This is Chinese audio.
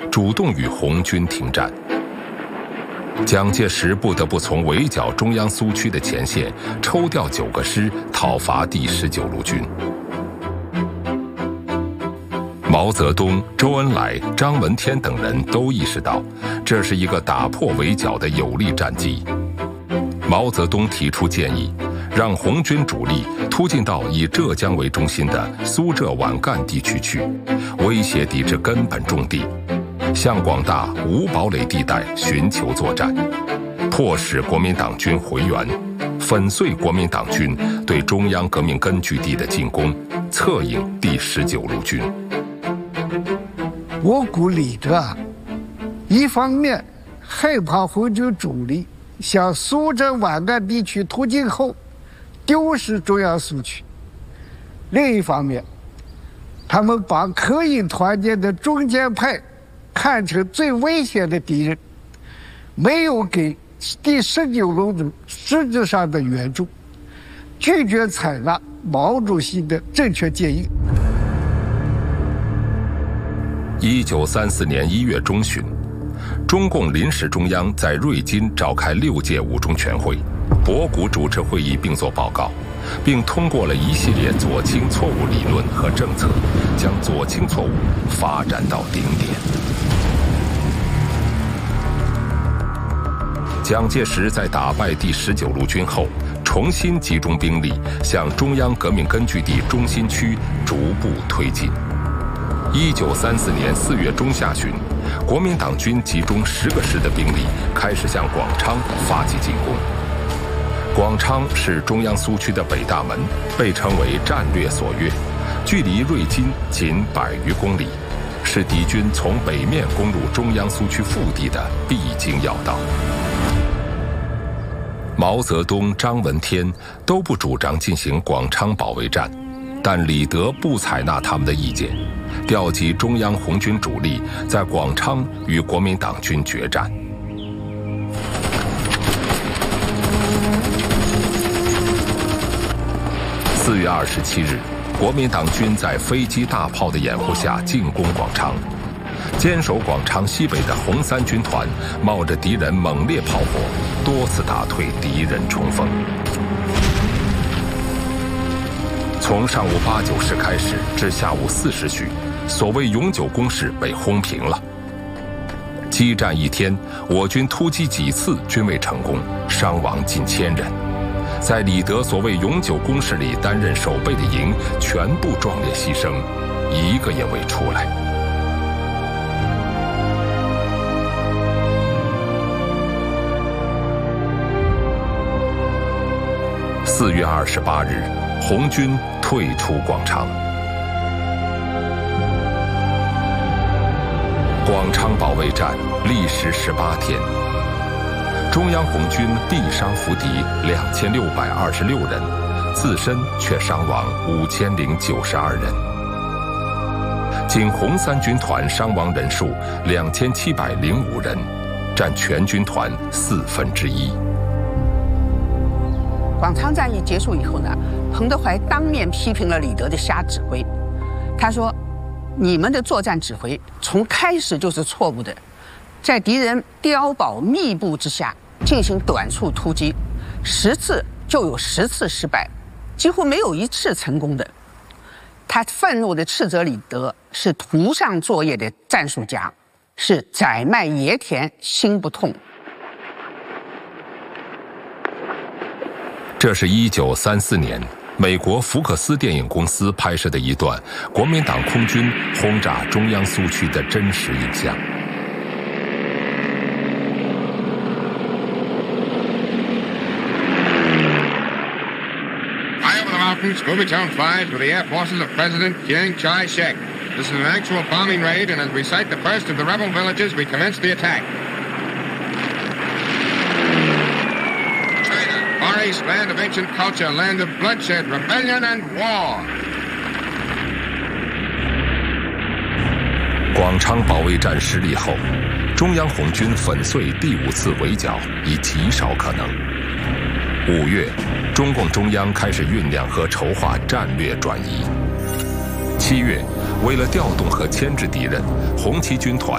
主动与红军停战。蒋介石不得不从围剿中央苏区的前线抽调9个师讨伐第19路军。毛泽东、周恩来、张闻天等人都意识到，这是一个打破围剿的有力战机。毛泽东提出建议，让红军主力突进到以浙江为中心的苏浙皖赣地区去，威胁敌之根本重地，向广大无堡垒地带寻求作战，迫使国民党军回援，粉碎国民党军对中央革命根据地的进攻，策应第19路军。 我估李德一方面害怕红军主力向苏浙皖赣地区突进后丢失中央苏区，另一方面，他们把可以团结的中间派看成最危险的敌人，没有给第19路军实质上的援助，拒绝采纳毛主席的正确建议。 1934年1月中旬，中共临时中央在瑞金召开6届五中全会，博古主持会议并作报告，并通过了一系列左倾错误理论和政策，将左倾错误发展到顶点。蒋介石在打败第19路军后，重新集中兵力向中央革命根据地中心区逐步推进。1934年4月中下旬，国民党军集中10个师的兵力，开始向广昌发起进攻。广昌是中央苏区的北大门，被称为战略所越，距离瑞金仅100余公里，是敌军从北面攻入中央苏区腹地的必经要道。毛泽东、张闻天都不主张进行广昌保卫战，但李德不采纳他们的意见，调集中央红军主力在广昌与国民党军决战。4月27日，国民党军在飞机大炮的掩护下进攻广昌。坚守广昌西北的红三军团冒着敌人猛烈炮火，多次打退敌人冲锋。从上午8、9时开始至下午4时许，所谓永久工事被轰平了。激战一天，我军突击几次均未成功，伤亡近1000人。在李德所谓永久工事里担任守备的营，全部壮烈牺牲，一个也未出来。4月28日，红军退出广昌。广昌保卫战历时18天，中央红军毙伤俘敌2626人，自身却伤亡5092人。仅红三军团伤亡人数2705人，占全军团1/4。 广昌战役结束以后呢，彭德怀当面批评了李德的瞎指挥。他说：“你们的作战指挥从开始就是错误的，在敌人碉堡密布之下进行短促突击，10次就有10次失败，几乎没有1次成功的。”他愤怒地斥责李德是图上作业的战术家，是宰卖野田心不痛。 这是1934年美国福克斯电影公司拍摄的一段国民党空军轰炸中央苏区的真实影像。 High over the mountains, Kuomintang flies with the air forces of President Chiang Kai-shek. This is an actual bombing raid, and as we sight the first of the rebel villages, we commence the attack. Far East, land of ancient culture, land of bloodshed, rebellion, and war. 广昌保卫战失利后，中央红军粉碎第5次围剿已极少可能。5月，中共中央开始酝酿和筹划战略转移。7月，为了调动和牵制敌人，红七军团